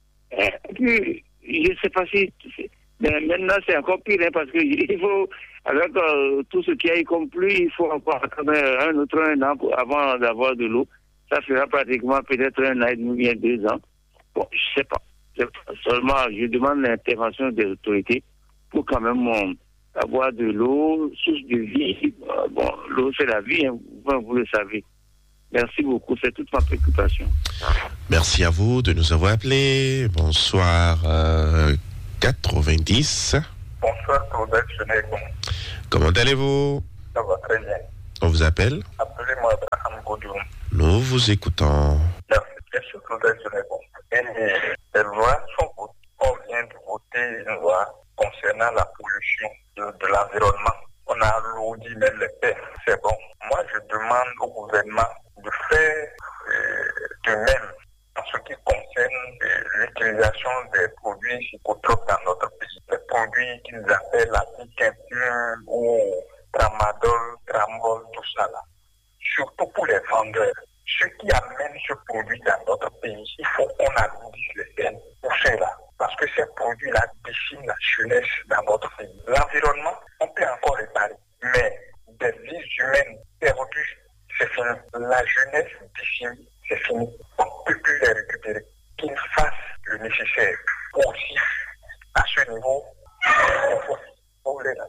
Speaker 20: Et puis, je ne sais pas si... Mais maintenant, c'est encore pire, hein, parce qu'il faut, avec euh, tout ce qui a eu comme pluie, il faut encore attendre un autre un an pour, avant d'avoir de l'eau. Ça fera pratiquement peut-être un an et demi, bien deux ans. Bon, je ne sais pas. Seulement, je demande l'intervention des autorités pour quand même euh, avoir de l'eau, source de vie. Bon, l'eau, c'est la vie, hein, vous, vous le savez. Merci beaucoup, c'est toute ma préoccupation.
Speaker 5: Merci à vous de nous avoir appelés. Bonsoir, euh, quatre-vingt-dix.
Speaker 21: Bonsoir, Claudette Chenégon.
Speaker 5: Comment allez-vous?
Speaker 21: Ça va très bien.
Speaker 5: On vous appelle?
Speaker 21: Appelez-moi Abraham Godou.
Speaker 5: Nous vous écoutons.
Speaker 21: Merci. Monsieur Claudette Chenégon. Et les lois sont votées. On vient de voter une loi concernant la pollution de, de l'environnement. On a alourdi même les peines. C'est bon. Moi, je demande au gouvernement de faire euh, de même en ce qui concerne euh, l'utilisation des produits psychotropes dans notre pays. Les produits qu'ils appellent la piquinture ou tramadol, tramol, tout ça là. Surtout pour les vendeurs. Ceux qui amènent ce produit dans notre pays, il faut qu'on alourdisse les peines pour cela. Parce que ces produits-là déciment la jeunesse dans notre pays. L'environnement, on peut encore réparer. Mais des vies humaines perdues, c'est fini. La jeunesse décimée, c'est fini. On ne peut plus les récupérer. Qu'ils fassent le nécessaire. Aussi, à ce niveau, il faut pour, les...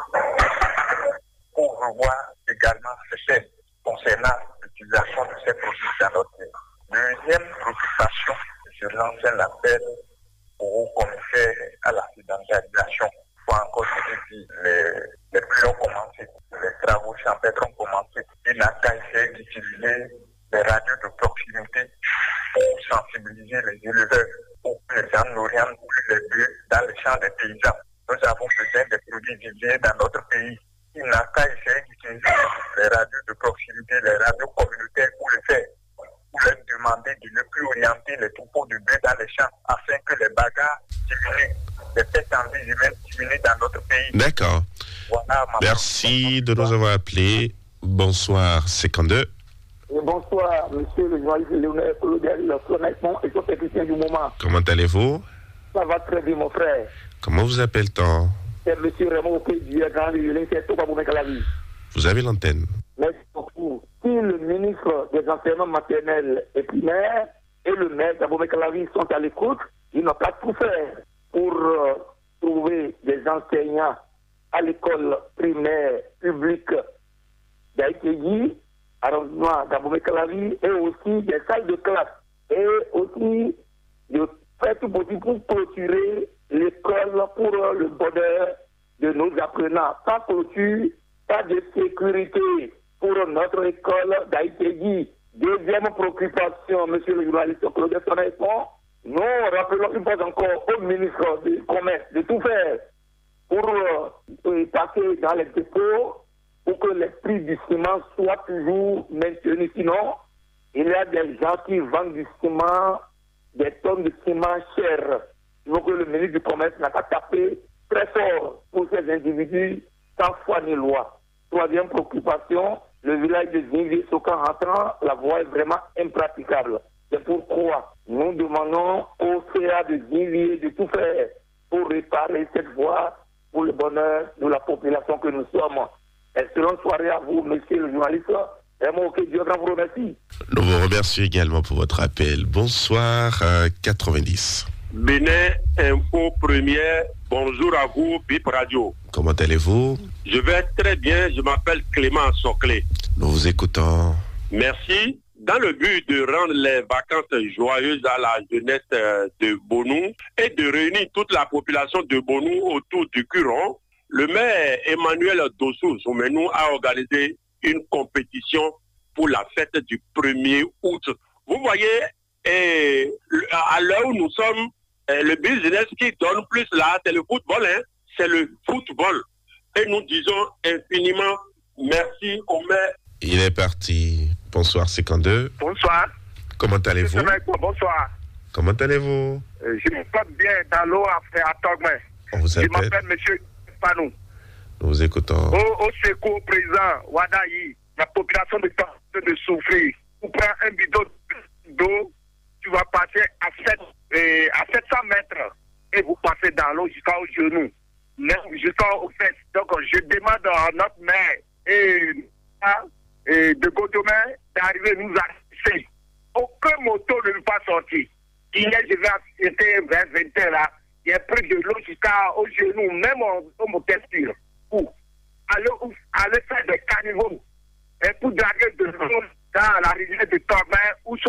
Speaker 21: pour revoir également ces peines concernant l'utilisation de ces produits dans notre pays. Deuxième préoccupation, je lance un appel au commissaire à la sédentarisation. Il faut encore dire les, les pluies ont commencé, les travaux champêtres ont commencé. Il n'a qu'à essayer d'utiliser les radios de proximité pour sensibiliser les éleveurs, pour que les gens n'orientent plus les bœufs dans les champs des paysans. Nous avons besoin de produits vivriers dans notre pays. Il n'a qu'à essayer d'utiliser les radios de proximité, les radios communautaires pour le faire. Pour leur demander de ne plus orienter les troupeaux de bœufs dans les champs afin que les bagarres diminuent, les pertes en vie humaine diminuent dans notre pays.
Speaker 5: D'accord.
Speaker 21: Voilà,
Speaker 5: merci de nous avoir appelés. Bonsoir, cinquante-deux.
Speaker 22: Et bonsoir, monsieur le journaliste Léonel Claudel, le Flonetmont et son technicien du moment.
Speaker 5: Comment allez-vous?
Speaker 22: Ça va très bien, mon frère.
Speaker 5: Comment vous appelle-t-on?
Speaker 22: C'est monsieur Raymond Okédieu, grand violin, c'est tout à Boumekalavi.
Speaker 5: Vous avez l'antenne.
Speaker 22: Merci beaucoup. Si le ministre des enseignements maternels et primaires et le maire d'Abomey-Calavi sont à l'écoute, ils n'ont pas tout fait pour euh, trouver des enseignants à l'école primaire publique d'Aïkéyi, arrondissement d'Abomey-Calavi, et aussi des salles de classe. Et aussi de faire tout possible pour clôturer l'école pour le bonheur de nos apprenants. Pas clôture, pas de sécurité pour notre école d'Aïkéyi. Deuxième préoccupation, monsieur le journaliste Claude Sonnet-Pont, nous rappelons une fois encore au ministre du Commerce de tout faire pour euh, passer dans les dépôts pour que les prix du ciment soient toujours maintenus. Sinon, il y a des gens qui vendent du ciment, des tonnes de ciment chères. Il faut que le ministre du Commerce n'a pas tapé très fort pour ces individus sans foi ni loi. Troisième préoccupation, le village de Zinvi-Soka rentrant, la voie est vraiment impraticable. C'est pourquoi nous demandons au C A de Zinvi de tout faire pour réparer cette voie pour le bonheur de la population que nous sommes. Excellente soirée à vous, monsieur le journaliste. Et moi, ok, Dieu vous remercie.
Speaker 5: Nous vous remercions également pour votre appel. Bonsoir, euh, quatre-vingt-dix.
Speaker 23: Bénin Info Première, bonjour à vous, B I P Radio.
Speaker 5: Comment allez-vous?
Speaker 23: Je vais très bien, je m'appelle Clément Soclé.
Speaker 5: Nous vous écoutons.
Speaker 23: Merci. Dans le but de rendre les vacances joyeuses à la jeunesse de Bonou et de réunir toute la population de Bonou autour du Curon, le maire Emmanuel Dossou Soumenou a organisé une compétition pour la fête du premier août. Vous voyez, et à l'heure où nous sommes, le business qui donne plus là, c'est le football, hein? C'est le football. Et nous disons infiniment merci au maire.
Speaker 5: Il est parti. Bonsoir, cinquante-deux.
Speaker 24: Bonsoir.
Speaker 5: Comment allez-vous?
Speaker 24: Bonsoir.
Speaker 5: Comment allez-vous?
Speaker 24: Euh, je me porte bien dans l'eau à Togmé.
Speaker 5: On vous
Speaker 24: je
Speaker 5: appelle.
Speaker 24: m'appelle Monsieur Panou.
Speaker 5: Nous vous écoutons.
Speaker 24: Au, au secours président Wadaï, la population de temps de souffrir. Vous prenez un bidon d'eau, tu vas passer à, sept, euh, à sept cents mètres et vous passez dans l'eau jusqu'au genou, jusqu'aux fesses. Donc je demande à notre maire et, et de Godomé d'arriver nous assister. Aucun moto ne peut pas sortir. Hier, je vais assister vers vingt heures là. Il y a pris de l'eau jusqu'au genou, même au motesture. Pour aller, aller faire des caniveaux et pour draguer de l'eau dans la rivière de Togmé ou soit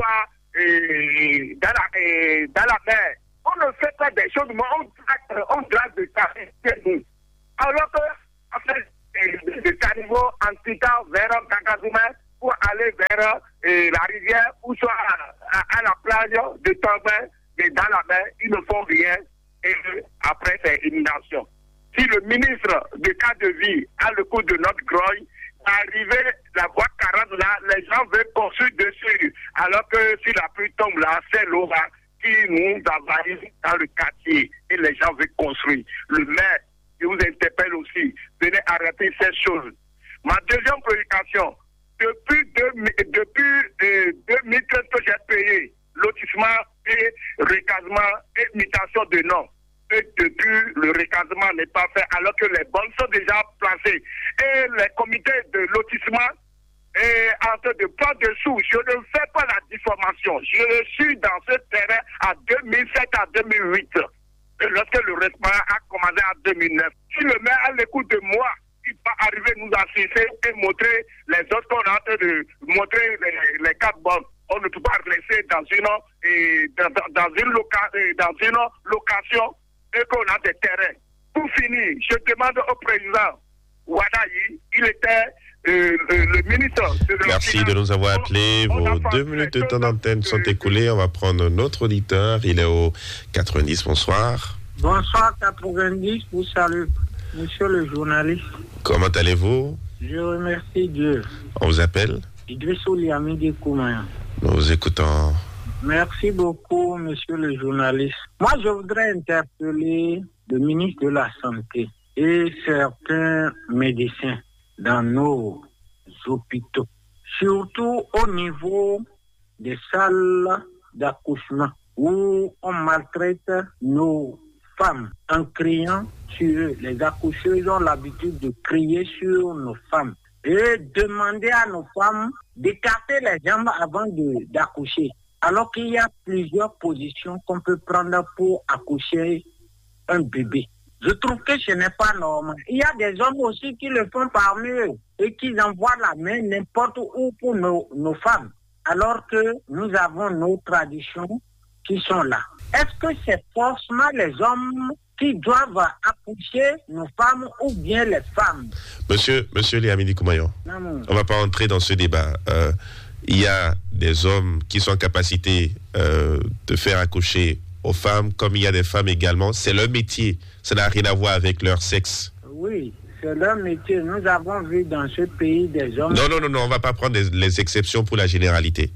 Speaker 24: et, dans, la, et, dans la mer. On ne fait pas des choses, mais on drague, on drague de ça chez nous. Alors que, en fait, de caniveau en quittant vers Kankazouma pour aller vers et, la rivière ou soit à, à, à la plage de Torbin, et dans la mer, ils ne font rien. Et après, c'est élimination. Si le ministre de cadre de vie a le coup de notre grogne, arrivé la voie quarante là, les gens veulent construire dessus. Alors que si la pluie tombe là, c'est l'eau là qui nous envahit dans le quartier et les gens veulent construire. Le maire, je vous interpelle aussi, venez arrêter ces choses. Ma deuxième prédication, depuis, deux, depuis euh, deux mille treize que j'ai payé lotissement et recasement et mutation de nom. Et depuis, le recasement n'est pas fait alors que les bonnes sont déjà placées. Et les comités de lotissement est en train de prendre des sous. Je ne fais pas la diffamation. Je suis dans ce terrain à deux mille sept à deux mille huit. Et lorsque le restaurant a commencé en deux mille neuf. Si le maire a l'écoute de moi, il va arriver nous assister et montrer les autres qu'on est en train de montrer les, les quatre bonnes. On ne peut pas rester dans une, et dans, dans, une loca, dans une location et qu'on a des terrains. Pour finir, je demande au président Wadayi, il était euh, le, le ministre de la
Speaker 5: Merci
Speaker 24: Finance.
Speaker 5: de nous avoir appelés. Vos deux minutes de temps d'antenne sont écoulées. On va prendre notre auditeur. Il est au quatre-vingt-dix. Bonsoir.
Speaker 1: Bonsoir quatre-vingt-dix. Vous salue, monsieur le journaliste.
Speaker 5: Comment allez-vous?
Speaker 1: Je remercie Dieu.
Speaker 5: On vous appelle?
Speaker 1: Idrissou Liamidi Koumaya.
Speaker 5: Nous vous écoutons.
Speaker 1: Merci beaucoup, monsieur le journaliste. Moi, je voudrais interpeller le ministre de la Santé et certains médecins dans nos hôpitaux, surtout au niveau des salles d'accouchement où on maltraite nos femmes en criant sur eux. Les accoucheuses ont l'habitude de crier sur nos femmes et demander à nos femmes d'écarter les jambes avant de, d'accoucher. Alors qu'il y a plusieurs positions qu'on peut prendre pour accoucher un bébé. Je trouve que ce n'est pas normal. Il y a des hommes aussi qui le font parmi eux et qui envoient la main n'importe où pour nos, nos femmes. Alors que nous avons nos traditions qui sont là. Est-ce que c'est forcément les hommes qui doivent accoucher nos femmes ou bien les femmes?
Speaker 5: Monsieur, monsieur Liamidi Koumayo, on ne va pas entrer dans ce débat. Euh, il y a des hommes qui sont en capacité euh, de faire accoucher aux femmes, comme il y a des femmes également. C'est leur métier. Ça n'a rien à voir avec leur sexe.
Speaker 1: Oui, c'est leur métier. Nous avons vu dans ce pays des hommes...
Speaker 5: Non, non, non, non, on ne va pas prendre les, les exceptions pour la généralité.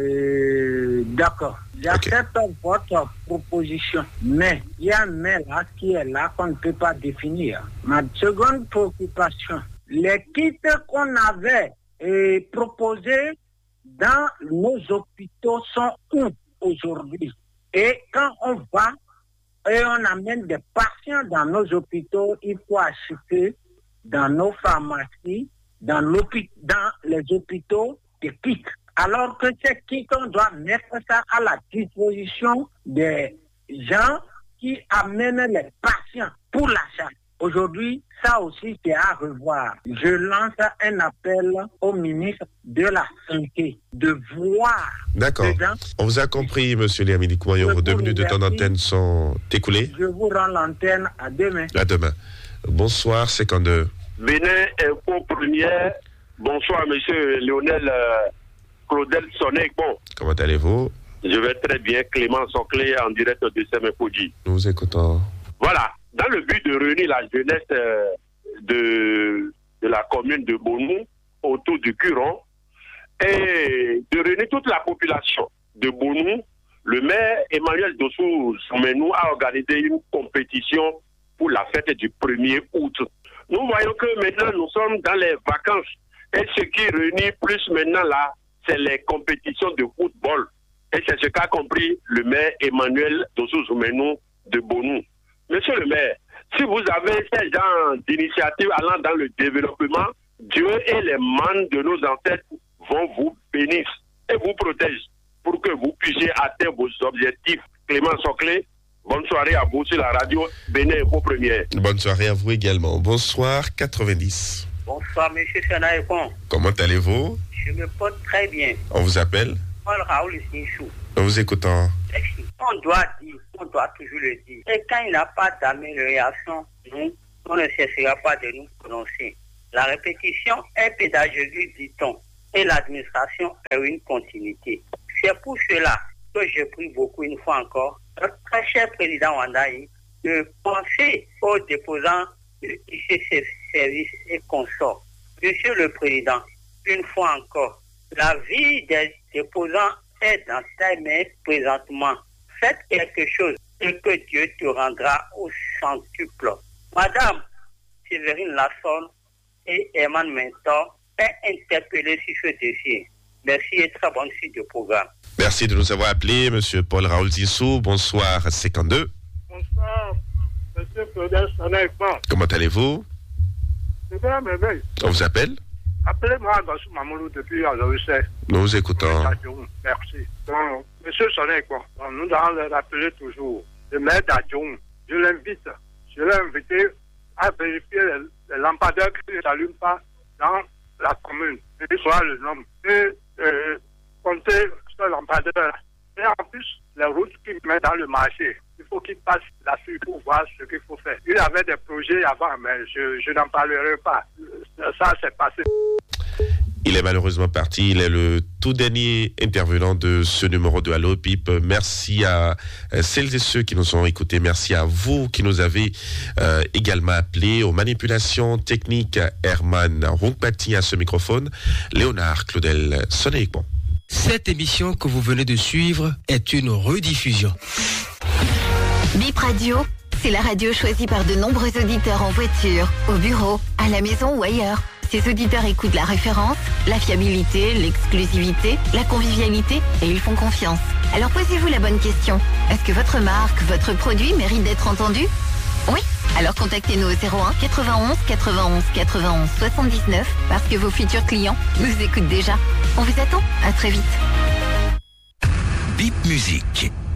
Speaker 1: Euh, d'accord. J'accepte okay. votre proposition. Mais il y a un mais là qui est là qu'on ne peut pas définir. Ma seconde préoccupation, les kits qu'on avait euh, proposés dans nos hôpitaux sont où aujourd'hui? Et quand on va et on amène des patients dans nos hôpitaux, il faut acheter dans nos pharmacies, dans, dans les hôpitaux, des kits. Alors que ces kits, on doit mettre ça à la disposition des gens qui amènent les patients pour l'achat. Aujourd'hui, ça aussi, c'est à revoir. Je lance un appel au ministre de la Santé de voir...
Speaker 5: D'accord. Dedans. On vous a compris, monsieur Liamidi Koumayo. Vos deux minutes de temps d'antenne sont écoulées.
Speaker 1: Je vous rends l'antenne. À demain.
Speaker 5: À demain. Bonsoir, cinquante-deux.
Speaker 23: Bénin Info Première. Bonsoir, monsieur Lionel euh, Claudel Sonnet. Bon.
Speaker 5: Comment allez-vous?
Speaker 23: Je vais très bien. Clément Soclé en direct de Semepoji.
Speaker 5: Nous vous écoutons.
Speaker 23: Voilà. Dans le but de réunir la jeunesse euh, de, de la commune de Bonou autour du Curon et de réunir toute la population de Bonou, le maire Emmanuel Dossou Soumenou a organisé une compétition pour la fête du premier août. Nous voyons que maintenant nous sommes dans les vacances et ce qui réunit plus maintenant là, c'est les compétitions de football. Et c'est ce qu'a compris le maire Emmanuel Dossou Soumenou de Bonou. Monsieur le maire, si vous avez ces genres d'initiatives allant dans le développement, Dieu et les membres de nos ancêtres vont vous bénir et vous protéger pour que vous puissiez atteindre vos objectifs. Clément Soclé, bonne soirée à vous sur la radio Bénin Info Première.
Speaker 5: Bonne soirée à vous également. Bonsoir, quatre-vingt-dix.
Speaker 2: Bonsoir, monsieur Sanaïpon.
Speaker 5: Comment allez-vous?
Speaker 2: Je me porte très bien.
Speaker 5: On vous appelle?
Speaker 2: Paul Raoul Sinchou.
Speaker 5: Nous vous écoutons.
Speaker 2: On doit dire, on doit toujours le dire. Et quand il n'y a pas d'amélioration, nous, on ne cessera pas de nous prononcer. La répétition est pédagogique, dit-on, et l'administration est une continuité. C'est pour cela que je prie beaucoup une fois encore, notre très cher président Wandayi, de penser aux déposants de I C C services et consorts. Monsieur le Président, une fois encore, la vie des déposants est dans tes mains présentement. Faites quelque chose et que Dieu te rendra au centuple. Madame Séverine Lassonne et Herman Mentor est interpellé sur ce dossier. Merci et très bonne suite du programme.
Speaker 5: Merci de nous avoir appelé, Monsieur Paul Raoul Zissou. Bonsoir, cinquante-deux.
Speaker 24: Bonsoir, Monsieur Claudel Sonaïkman.
Speaker 5: Comment allez-vous?
Speaker 24: C'est bien, merveille.
Speaker 5: On vous appelle?
Speaker 24: Appelez-moi Gassou Mamoulou depuis Azorisset.
Speaker 5: Nous vous écoutons.
Speaker 24: Merci. Donc, Monsieur Sonaïkman, nous allons le rappeler toujours. Le maire d'Adjoum, je l'invite, je l'ai invité à vérifier les, les lampadaires qui ne s'allument pas dans la commune. Et soit le nom. Et euh, compter sur les lampadaires. Et en plus, les routes qu'il met dans le marché, il faut qu'il passe là-dessus pour voir ce qu'il faut faire. Il avait des projets avant, mais je, je n'en parlerai pas. Ça, c'est passé.
Speaker 5: Il est malheureusement parti. Il est le tout dernier intervenant de ce numéro de Allo Pipe. Merci à celles et ceux qui nous ont écoutés. Merci à vous qui nous avez euh, également appelés. Aux manipulations techniques, Herman Ronkpati à ce microphone. Léonard Claudel Sonaïkman.
Speaker 3: Cette émission que vous venez de suivre est une rediffusion.
Speaker 4: Bip Radio, c'est la radio choisie par de nombreux auditeurs en voiture, au bureau, à la maison ou ailleurs. Ces auditeurs écoutent la référence, la fiabilité, l'exclusivité, la convivialité et ils font confiance. Alors posez-vous la bonne question. Est-ce que votre marque, votre produit mérite d'être entendu? Oui. Alors contactez-nous au zéro un quatre-vingt-onze quatre-vingt-onze quatre-vingt-onze soixante-dix-neuf parce que vos futurs clients nous écoutent déjà. On vous attend. À très vite.
Speaker 3: Bip Musique.